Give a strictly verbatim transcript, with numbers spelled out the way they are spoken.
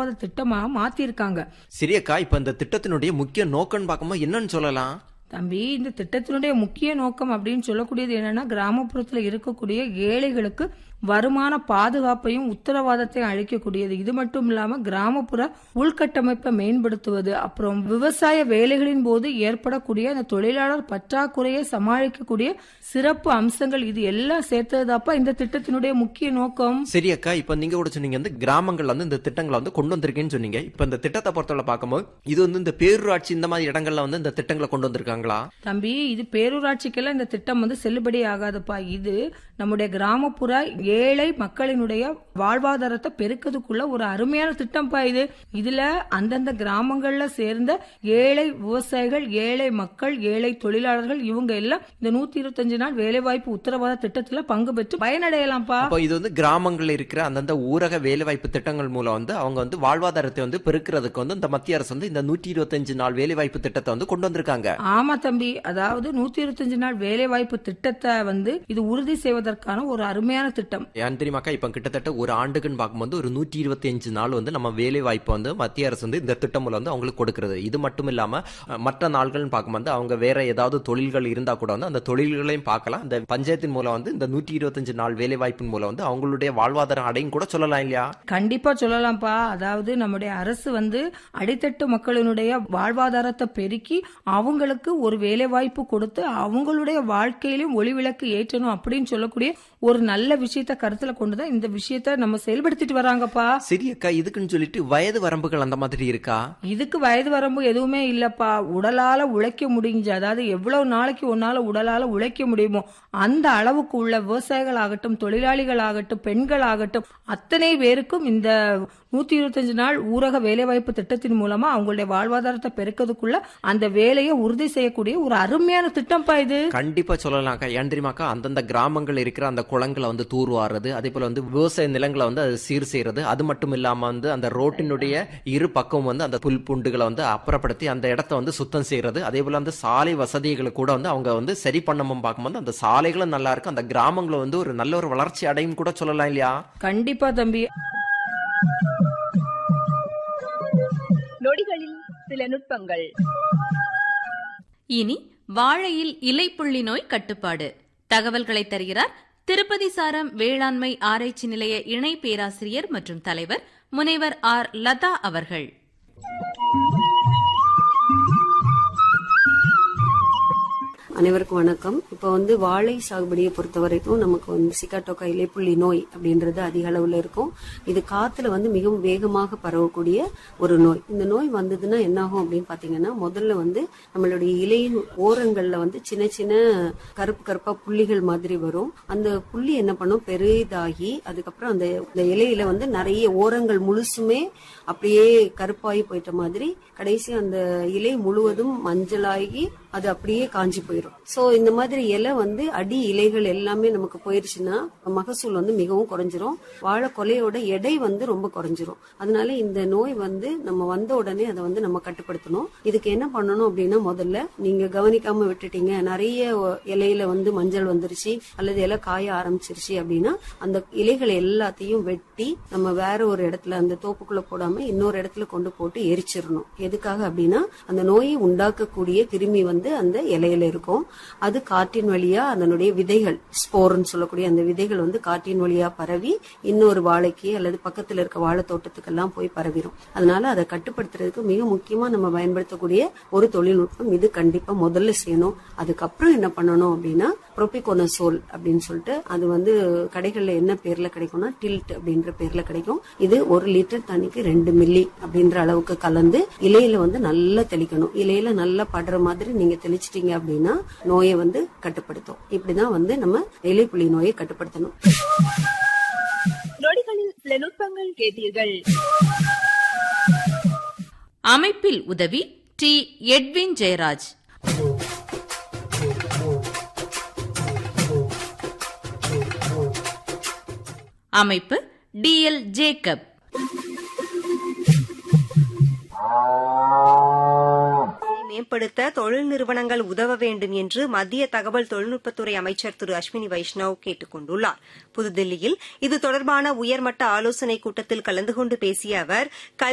உத்தரவாத திட்டமா மாத்திருக்காங்க. சரியக்கா, இப்ப இந்த திட்டத்தினுடைய முக்கிய நோக்கம் பார்க்கும்போது என்னன்னு சொல்லலாம்? தம்பி, இந்த திட்டத்தினுடைய முக்கிய நோக்கம் அப்படின்னு சொல்லக்கூடியது என்னன்னா, கிராமப்புறத்துல இருக்கக்கூடிய ஏழைகளுக்கு வருமான பாதுகாப்பையும் உத்தரவாதத்தையும் அளிக்கக்கூடியது. இது மட்டும் இல்லாம கிராமப்புற உள்கட்டமைப்பை மேம்படுத்துவது, அப்புறம் விவசாய வேலைகளின் போது ஏற்படக்கூடிய அந்த தொழிலாளர் பற்றாக்குறையை சமாளிக்கக்கூடிய சிறப்பு அம்சங்கள், இது எல்லாம் சேர்த்ததாப்பா இந்த திட்டத்தினுடைய முக்கிய நோக்கம். சரி அக்கா, இப்ப நீங்க கூட சொன்னீங்க வந்து கிராமங்கள்ல வந்து இந்த திட்டங்களை வந்து கொண்டு வந்திருக்கேன்னு சொன்னீங்க. இப்ப இந்த திட்டத்தை பொறுத்தவரை பார்க்கும்போது இது வந்து இந்த பேரூராட்சி இந்த மாதிரி இடங்கள்ல வந்து இந்த திட்டங்களை கொண்டு வந்திருக்காங்களா? தம்பி, இது பேரூராட்சிக்கெல்லாம் இந்த திட்டம் வந்து செல்லுபடி ஆகாதுப்பா. இது நம்முடைய கிராமப்புற ஏழை மக்களினுடைய வாழ்வாதாரத்தை பெருக்கிறதுக்குள்ள ஒரு அருமையான திட்டம்ப்பா இது. இதுல அந்தந்த கிராமங்கள்ல சேர்ந்த ஏழை விவசாயிகள், ஏழை மக்கள், ஏழை தொழிலாளர்கள் இவங்க எல்லாம் இந்த நூத்தி இருபத்தஞ்சு நாள் வேலைவாய்ப்பு உத்தரவாத திட்டத்துல பங்கு பெற்று பயனடையலாம்ப்பா. அப்ப இது வந்து கிராமங்கள்ல இருக்கிற அந்தந்த ஊரக வேலைவாய்ப்பு திட்டங்கள் மூலம் வந்து அவங்க வந்து வாழ்வாதாரத்தை வந்து பெருக்கிறதுக்கு வந்து இந்த மத்திய அரசு வந்து இந்த நூற்றி இருபத்தஞ்சு நாள் வேலைவாய்ப்பு திட்டத்தை வந்து கொண்டு வந்திருக்காங்க. ஆமா தம்பி, அதாவது நூத்தி இருபத்தஞ்சு நாள் வேலைவாய்ப்பு திட்டத்தை வந்து இது உறுதி செய்வதற்கான ஒரு அருமையான திட்டம். ஏன் தெரியுமாக்கா, இப்ப கிட்டத்தட்ட ஒரு ஆண்டுக்குன்னு பார்க்கும்போது ஒரு நூற்றி இருபத்தி அஞ்சு நாள் வந்து நம்ம வேலை வாய்ப்பு வந்து மத்திய அரசு வந்து இந்த திட்டம் மூலம் வந்து அவங்களுக்கு கொடுக்கிறது. இது மட்டும் இல்லாம மற்ற நாள்கள் பார்க்கும்போது அவங்க வேற ஏதாவது தொழில்கள் இருந்தா கூட வந்து அந்த தொழில்களையும் பார்க்கலாம். இந்த பஞ்சாயத்தின் மூலம் வந்து இந்த நூற்றி இருபத்தஞ்சு நாள் வேலை வாய்ப்பின் மூலம் வந்து அவங்களுடைய வாழ்வாதாரம் அடையும் கூட சொல்லலாம் இல்லையா? கண்டிப்பா சொல்லலாம்ப்பா. அதாவது நம்முடைய அரசு வந்து அடித்தட்டு மக்களினுடைய வாழ்வாதாரத்தை பெருக்கி அவங்களுக்கு ஒரு வேலை வாய்ப்பு கொடுத்து அவங்களுடைய வாழ்க்கையிலும் ஒளிவிளக்கு ஏற்றணும் அப்படின்னு சொல்லக்கூடிய ஒரு நல்ல விஷயத்த கருத்துல கொண்டுதான் இந்த விஷயத்த நம்ம செயல்படுத்திட்டு வராங்கப்பா. சரி அக்கா, இதுக்குன்னு சொல்லிட்டு வயது வரம்புகள் அந்த மாதிரி இருக்கா? இதுக்கு வயது வரம்பு எதுவுமே இல்லப்பா. உடலால உழைக்க முடிஞ்சு, அதாவது எவ்வளவு நாளைக்கு ஒன்னால உடலால உழைக்க முடியுமோ அந்த அளவுக்கு உள்ள விவசாயிகள் ஆகட்டும், தொழிலாளிகள் ஆகட்டும், பெண்கள் ஆகட்டும், அத்தனை பேருக்கும் இந்த நூத்தி இருபத்தஞ்சு நாள் ஊரக வேலைவாய்ப்பு திட்டத்தின் மூலமா அவங்களுடைய வாழ்வாதாரத்தை பெருக்கிறதுக்குள்ள அந்த வேலையை உறுதி செய்யக்கூடிய ஒரு அருமையான திட்டம்ப்பா இது. கண்டிப்பா சொல்லலாம் அக்கா. ஏன் தெரியுமாக்கா, அந்தந்த கிராமங்கள் இருக்கிற அந்த குளங்களை வந்து தூர்வாடுறது, அதே போல வந்து விவசாய நிலங்களை வந்து அது சீர் செய்யறது, அது மட்டும் இல்லாம வந்து அந்த ரோட்டினுடைய இரு பக்கம் வந்து அந்த புல் பூண்டுகளை வந்து அப்புறப்படுத்தி அந்த இடத்த வந்து சுத்தம் செய்யறது, அதே போல அந்த சாலை வசதிகளை கூட வந்து அவங்க வந்து சரி பண்ணவும் பார்க்கும்போது அந்த சாலைகளும் நல்லா இருக்கும், அந்த கிராமங்களும் வந்து ஒரு நல்ல ஒரு வளர்ச்சி அடையும் கூட சொல்லலாம் இல்லையா? கண்டிப்பா தம்பி. நொடிகளில் சில நுட்பங்கள். இனி வாழையில் இலைப்புள்ளி நோய் கட்டுப்பாடு தகவல்களை தருகிறார் திருப்பதி சாரம் வேளாண்மை ஆராய்ச்சி நிலைய இணை பேராசிரியர் மற்றும் தலைவர் முனைவர் ஆர் லதா அவர்கள். அனைவருக்கும் வணக்கம். இப்ப வந்து வாழை சாகுபடியை பொறுத்த வரைக்கும் நமக்கு வந்து சிகாட்டோகா இலைப்புள்ளி நோய் அப்படின்றது அதிக அளவுல இருக்கும். இது காத்துல வந்து மிகவும் வேகமாக பரவக்கூடிய ஒரு நோய். இந்த நோய் வந்ததுன்னா என்ன ஆகும் அப்படின்னு பாத்தீங்கன்னா, முதல்ல வந்து நம்மளுடைய இலையின் ஓரங்கள்ல வந்து சின்ன சின்ன கருப்பு கருப்பா புள்ளிகள் மாதிரி வரும். அந்த புள்ளி என்ன பண்ணும், பெரிதாகி அதுக்கப்புறம் அந்த இலையில வந்து நிறைய ஓரங்கள் முழுசுமே அப்படியே கருப்பாகி போயிட்ட மாதிரி கடைசி அந்த இலை முழுவதும் மஞ்சளாகி அது அப்படியே காஞ்சி போயிடும். சோ இந்த மாதிரி இலை வந்து அடி இலைகள் எல்லாமே நமக்கு போயிருச்சுன்னா மகசூல் வந்து மிகவும் குறைஞ்சிரும். வாழை கொலையோட எடை வந்து ரொம்ப குறைஞ்சிரும். அதனால இந்த நோய் வந்து நம்ம வந்த உடனே அதை வந்து நம்ம கட்டுப்படுத்தணும். இதுக்கு என்ன பண்ணணும் அப்படின்னா, முதல்ல நீங்க கவனிக்காம விட்டுட்டீங்க, நிறைய இலையில வந்து மஞ்சள் வந்துருச்சு அல்லது இலை காய ஆரம்பிச்சிருச்சு அப்படின்னா அந்த இலைகளை எல்லாத்தையும் வெட்டி நம்ம வேற ஒரு இடத்துல அந்த தோப்புக்குள்ள போடாம இன்னொரு இடத்துல கொண்டு போட்டு எரிச்சிடணும். எதுக்காக அப்படின்னா, அந்த நோயை உண்டாக்கக்கூடிய கிருமி வந்து அந்த இலையில இருக்கும். அது காற்றின் வழியா அதனுடைய விதைகள், ஸ்போர்ன்னு சொல்லக்கூடிய அந்த விதைகள் வந்து காற்றின் வழியா பரவி இன்னொரு வாழைக்கு அல்லது பக்கத்துல இருக்க வாழை தோட்டத்துக்கெல்லாம் போய் பரவிடும். அதனால அதை கட்டுப்படுத்துறதுக்கு மிக முக்கியமா நம்ம பயன்படுத்தக்கூடிய ஒரு தொழில்நுட்பம் இது. கண்டிப்பா முதல்ல செய்யணும். அதுக்கப்புறம் என்ன பண்ணணும் அப்படின்னா, புரோபிகோனசோல் அப்படின்னு சொல்லிட்டு அது வந்து கடைகள்ல என்ன பேர்ல கிடைக்கும்னா டில்ட் அப்படின்ற பேர்ல கிடைக்கும். இது ஒரு லிட்டர் தண்ணிக்கு ரெண்டு மில்லி அப்படின்ற அளவுக்கு கலந்து இலையில வந்து நல்லா தெளிக்கணும். இலையில நல்லா படுற மாதிரி நீங்க தெளிச்சிட்டீங்க அப்படின்னா நோயை வந்து கட்டுப்படுத்தும். இப்படிதான் வந்து நம்ம இலைப்புள்ளி நோயை கட்டுப்படுத்தணும். நொடிகளில் சில நுட்பங்கள் கேட்டீர்கள். அமைப்பில் உதவி டி எட்வின் ஜெயராஜ். அமைப்பு டி எல் ஜேக்கப். மேம்படுத்த தொழில் நிறுவனங்கள் உதவ வேண்டும் என்று மத்திய தகவல் தொழில்நுட்பத்துறை அமைச்சர் திரு அஸ்வினி வைஷ்ணவ் கேட்டுக் கொண்டுள்ளார். புதுதில்லியில் இது தொடர்பான உயர்மட்ட ஆலோசனைக் கூட்டத்தில் கலந்து கொண்டு பேசிய அவர்,